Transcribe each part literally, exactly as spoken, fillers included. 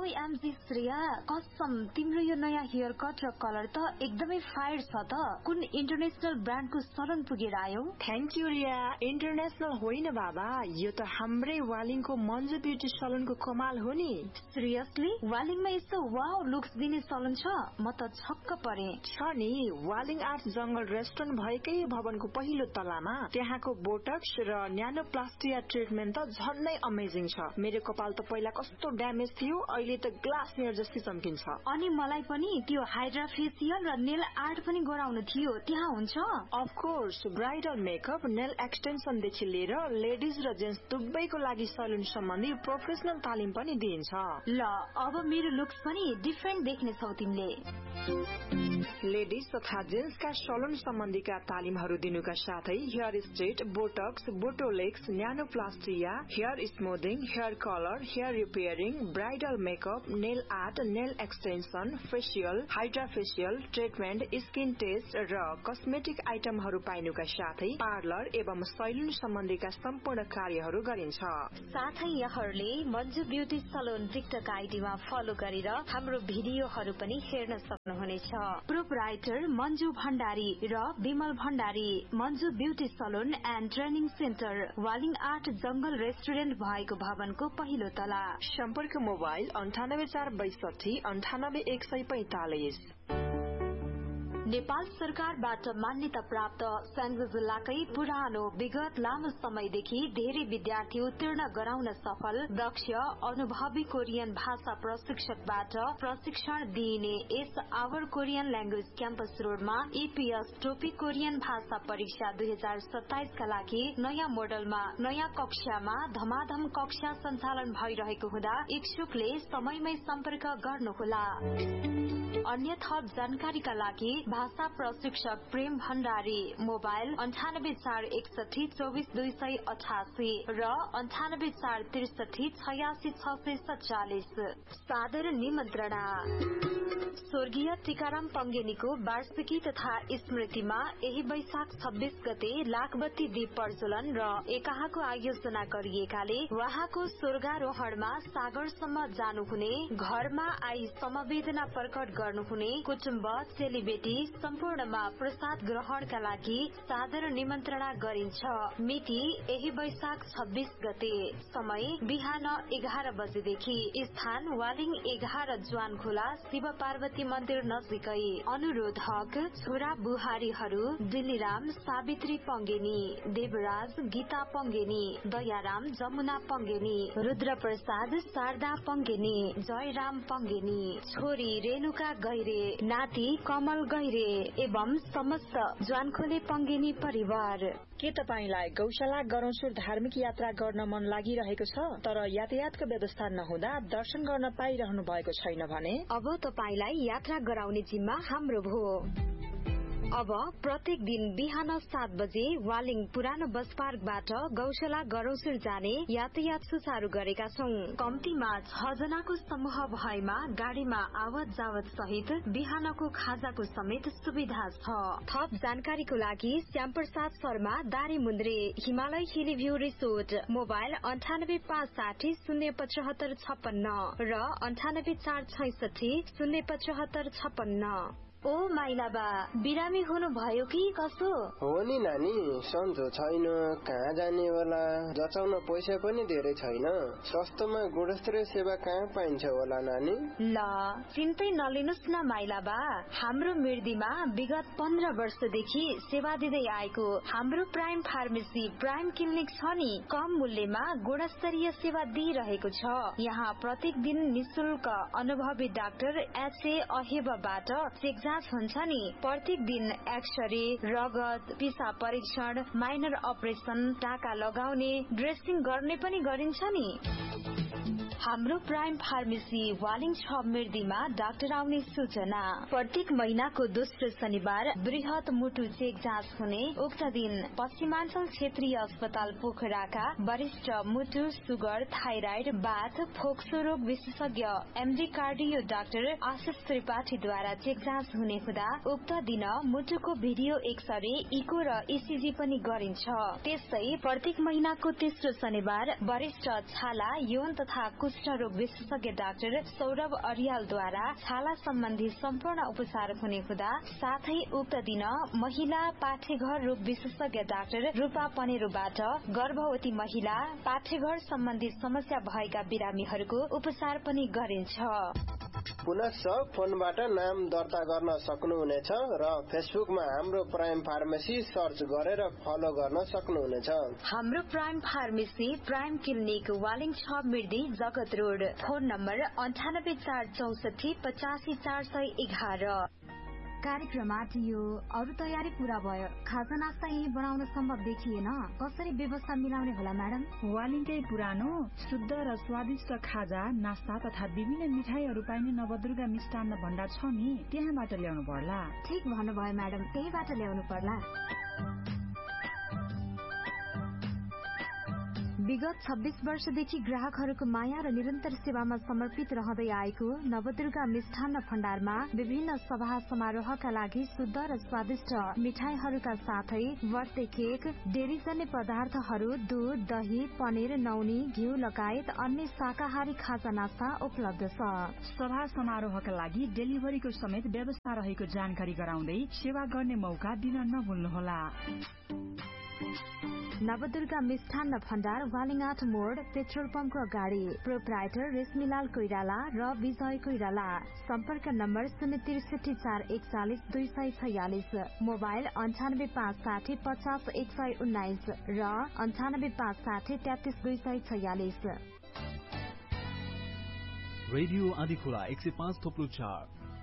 OMG Shreya, कसम तिम्रो यो नयाँ हेयर कट र कलर त एकदमै फायर छ त। कुन इन्टरनेशनल ब्रान्डको सलन पुगेर आयो? Thank you Riya. इन्टरनेशनल होइन बाबा, यो त हाम्रै वालिङको मन्जु ब्युटी सलनको कमाल हो नि। सिरियसली? वालिङमा यस्तो वाउ लुक्स दिने सलन छ? म त छक्क परे। छ नि, वालिङ आर्ट जंगल रेस्टुरेन्ट भएकै भवनको पहिलो तलामा त्यहाँको बोटक्स र न्यानोप्लास्टिया ट्रिटमेन्ट त झन्नै अमेजिङ छ। मेरो कपाल त पहिला कस्तो ड्यामेज थियो, अहिले त ग्लास हेयर जस्तै चम्किन्छ। अनि मलाई पनि त्यो हाइड्रा फेसियल र नेल आर्ट पनि गराउनु थियो, त्यहाँ हुन्छ? Of course, bridal makeup, nail extension देखि लिएर लेडिज र जेन्ट्स दुवैको लागि सलुन सम्बन्धी प्रोफेसनल तालिम पनि दिइन्छ। ल, अब मेरो लुक्स पनि डिफरेन्ट देख्ने छौ तिमीले। लेडिज तथा जेन्ट्सका सलुन सम्बन्धीका तालिमहरू दिनुका साथै hair straight, Botox, बोटोलेक्स, न्यानोप्लास्टिया, hair स्मुथिङ, hair colour, hair repairing, bridal makeup, nail art, nail extension, facial, hydra facial treatment, skin test र कस्मेटिक आइटमहरू पाइनुका साथै पार्लर एवं सैलुन सम्बन्धीका सम्पूर्ण कार्यहरू गरिन्छ। साथै यहाँहरूले Manju beauty salon TikTok आइडीमा follow गरेर हाम्रो भिडियोहरू पनि हेर्न सक्नुहुनेछ। प्रोपराइटर मन्जु भण्डारी र Bimal Bhandari, Manju beauty salon and training centre, Waling art जंगल रेस्टुरेन्ट भएको भवनको पहिलो तला। सम्पर्क मोबाइल अन्ठानब्बे चार बैसठी अन्ठानब्बे एक सय पैंतालिस। नेपाल सरकारबाट मान्यता प्राप्त स्याङ्जा जिल्लाकै पुरानो विगत लामो समयदेखि धेरै विद्यार्थी उत्तीर्ण गराउन सफल दक्ष अनुभवी कोरियन भाषा प्रशिक्षकबाट प्रशिक्षण दिइने यस आवर कोरियन ल्याङ्ग्वेज क्याम्पस रोडमा ईपीएस टोपी कोरियन भाषा परीक्षा दुई हजार सत्ताइस का लागि नयाँ मोडलमा नयाँ कक्षामा धमाधम कक्षा सञ्चालन भइरहेको हुँदा इच्छुकले समयमै सम्पर्क गर्नुहोला। अन्य थप जानकारीका लागि भाषा प्रशिक्षक प्रेम भण्डारी, मोबाइल अन्ठानब्बे चार एकसठी चौबिस दुई सय अठासी र अन्ठानब्बे चार त्रिसठी छयासी छ सय सत्तालिस। सादर निमन्त्रणा। स्वर्गीय टीकाराम पङ्गेनीको वार्षिकी तथा स्मृतिमा यही वैशाख छब्बीस गते लाखबत्ती दीप प्रज्वलन र एकाहाको आयोजना गरिएकाले उहाँको स्वर्गारोहणमा सागरसम्म जानुहुने, घरमा आई समवेदना प्रकट गर्नुहुने कुटुम्ब चेलीबेटी सम्पूर्णमा प्रसाद ग्रहणका लागि सादर निमन्त्रणा गरिन्छ। मिति यही वैशाख छब्बीस गते, समय बिहान एघार बजेदेखि, स्थान वालिङ एघार ज्वान खोला शिव पार्वती मन्दिर नजिकै। अनुरोधक छोरा बुहारीहरू दिल्लीराम सावित्री पङ्गेनी, देवराज गीता पङ्गेनी, दयाराम जमुना पङ्गेनी, रुद्र प्रसाद शारदा पङ्गेनी, जयराम पङ्गेनी, छोरी रेणुका गैरे, नाति कमल गैरे एवं समस्त ज्वानखोले पङ्गेनी परिवार। के तपाईलाई गौशाला गरौसुर धार्मिक यात्रा गर्न मन लागिरहेको छ तर यातायातको व्यवस्था नहुँदा दर्शन गर्न पाइरहनु भएको छैन भने अब तपाईलाई यात्रा गराउने जिम्मा हाम्रो भो। अब प्रत्येक दिन बिहान सात बजे वालिङ पुरानो बस पार्कबाट गौशाला गरौसुर जाने यातायात सुचारू गरेका छौं। कम्तीमा छ जनाको समूह भएमा गाड़ीमा आवत जावत सहित बिहानको खाजाको समेत सुविधा छ। थप जानकारीको लागि श्यामप्रसाद शर्मा, दारी मुन्द्रे, हिमालय हिली भ्यू रिसोर्ट, मोबाइल अन्ठानब्बे पाँच साठी शून्य पचहत्तर छप्पन्न र अन्ठानब्बे चार छैसठी शून्य पचहत्तर छप्पन्न। ओ माइलाबा, बिरामी हुनु भयो कि कसो? हो नि नानी, सन्चो छैन, कहाँ जाने होला, जचाउन पैसा पनि धेरै छैन, सस्तोमा गुणस्तरीय सेवा कहाँ पाइन्छ होला नानी? ल, चिन्तै नलिनुस् न माइलाबा, हाम्रो मिर्दीमा विगत पन्ध्र वर्षदेखि सेवा दिँदै आएको हाम्रो प्राइम फार्मेसी प्राइम क्लिनिक छ नि, कम मूल्यमा गुणस्तरीय सेवा दिइरहेको छ। यहाँ प्रत्येक दिन निशुल्क अनुभवी डाक्टर एचए अहेबाबाट चेक हुन्छ नि। प्रत्येक दिन एक्सरे, रगत, पिसा परीक्षण, माइनर अपरेसन, टाका लगाउने, ड्रेसिङ गर्ने पनि गरिन्छ नि। हाम्रो प्राइम फार्मेसी वालिङ छ मिर्दीमा डाक्टर आउने सूचना। प्रत्येक महिनाको दोस्रो शनिबार बृहत मुटु चेक जाँच हुने। उक्त दिन पश्चिमाञ्चल क्षेत्रीय अस्पताल पोखराका वरिष्ठ मुटु, सुगर, थाइराइड, बाथ, फोक्सो रोग विशेषज्ञ एमडी कार्डियो डाक्टर आशिष त्रिपाठीद्वारा चेक जाँच हुने हुँदा उक्त दिन मुटुको भिडियो एक्सरे, इको र इसिजी पनि गरिन्छ। त्यसै प्रत्येक महिनाको तेस्रो शनिबार वरिष्ठ छाला, यौन तथा कुष्ठ रोग विशेषज्ञ डाक्टर सौरभ अरियालद्वारा छाला सम्बन्धी सम्पूर्ण उपचार हुने हुँदा साथै उक्त दिन महिला पाठेघर रोग विशेषज्ञ डाक्टर रूपा पनेरोबाट गर्भवती महिला पाठेघर सम्बन्धी समस्या भएका बिरामीहरूको उपचार पनि गरिन्छ। पुनश्च फोनबाट नाम दर्ता गर्न सक्नुहुनेछ र फेसबुकमा हाम्रो प्राइम फार्मेसी सर्च गरेर फलो गर्न सक्नुहुनेछ। हाम्रो prime pharmacy prime clinic Waling छ मिर्दी जगत रोड। फोन नम्बर अन्ठानब्बे चार चौसठी पचासी चार सय एघार। कार्यक्रम आटियो, अरू तयारी पूरा भयो, खाजा नास्ता यही बनाउन सम्भव देखिएन, कसरी व्यवस्था मिलाउने होला म्याडम? वालिङकै पुरानो शुद्ध र स्वादिष्ट खाजा नास्ता तथा विभिन्न मिठाईहरू पाइने नवदुर्गा मिष्टान्न भण्डार छ नि, त्यहाँबाट ल्याउनु पर्ला। ठिक भन्नुभयो म्याडम, त्यहीबाट ल्याउनु पर्ला। विगत छब्बीस वर्षदेखि ग्राहकहरूको माया र निरन्तर सेवामा समर्पित रहँदै आएको नवदुर्गा मिष्ठान्न भण्डारमा विभिन्न सभा समारोहका लागि शुद्ध र स्वादिष्ट मिठाईहरूका साथै बर्थडे केक, डेरीजन्य पदार्थहरू, दूध, दही, पनिर, नौनी, घिउ लगायत अन्य शाकाहारी खाजा नास्ता उपलब्ध छ। सभा समारोहका लागि डेलिभरीको समेत व्यवस्था रहेको जानकारी गराउँदै सेवा गर्ने मौका दिन नभुल्नुहोला। नवदुर्गा मिष्ठान्न भण्डार वालिङ आठ मोड पेट्रोल पम्पको अगाडि। प्रोप्राइटर रेशमीलाल कोइराला र विजय कोइराला। सम्पर्क नम्बर शून्य त्रिसठी चार एकचालिस दुई सय छयालिस। मोबाइल अन्ठानब्बे पाँच साठी पचास एक सय उन्नाइस र अन्ठानब्बे पाँच साठी तेत्तिस दुई सय छयालिस। रेडियो आँधीखोला एक सय पाँच थोप्लो चार।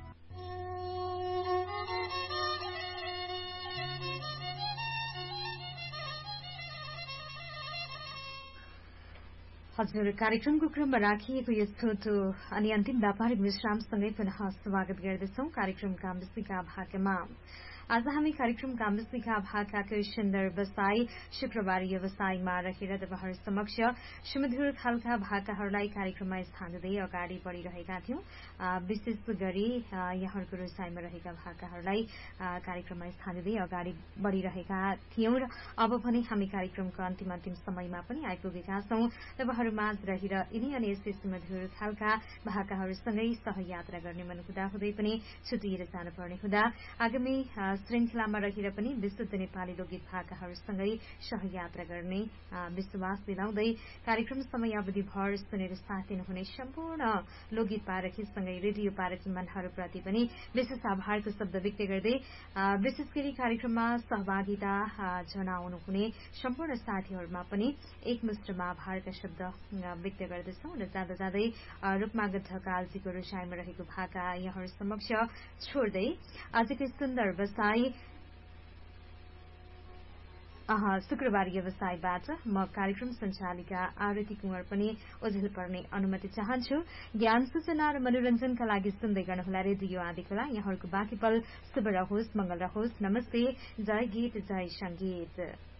हजुर, कार्यक्रमको क्रममा राखिएको यो छोटो अनि अन्तिम व्यापारिक विश्रामसँगै पुनः स्वागत गर्दछौं कार्यक्रमका विषयका भागमा। आज हामी कार्यक्रमका विषयका भागका केही सुन्दर व्यवसाय शुक्रबार व्यवसायमा रहेर तपाईहरु समक्ष सुमधुर खालका भाकाहरूलाई कार्यक्रममा स्थान दिँदै अगाडि बढ़िरहेका थियौं। विशेष गरी यहाँहरूको रुचाइमा रहेका भाकाहरूलाई कार्यक्रममा स्थान दिँदै अगाडि बढ़िरहेका थियौं र अब पनि हामी कार्यक्रमको अन्तिम अन्तिम समयमा पनि आइपुगेका छौं। तपाईहरु माझ रहेर यिनी अनि यस्तै सुमधुर खालका भाकाहरूसँगै सहयात्रा गर्ने मन हुँदा हुँदै पनि छुटिएर जानुपर्ने हुँदा आगामी श्रृंखलामा रहेर पनि विशुद्ध नेपाली लोकगीत भाकाहरूसँगै सहयात्रा गर्ने विश्वास दिलाउँदै कार्यक्रम समयावधि भर सुनेर साथ दिनुहुने सम्पूर्ण लोकगीत पारखीसँगै रेडियो पारखी मनहरूप्रति पनि विशेष आभारको शब्द व्यक्त गर्दै विशेष गरी कार्यक्रममा सहभागिता जनाउनुहुने सम्पूर्ण साथीहरूमा पनि एकमुष्टमा आभारका शब्द व्यक्त गर्दछौं र जाँदा जाँदै रूपमागत ढकालजीको रुचाइमा रहेको भाका यहाँहरू समक्ष छोड्दै आजकै सुन्दर व्यवसाय शुक्रबार व्यवसायबाट म कार्यक्रम संचालिका आरती कुँवर पनि ओझेल पर्ने अनुमति चाहन्छु। ज्ञान सूचना र मनोरञ्जनका लागि सुन्दै गर्नुहोला रेडियो आँधीखोला। यहाँहरूको बाँकी पल शुभ रहोस्, मंगल रहोस्। नमस्ते, जय गीत, जय संगीत।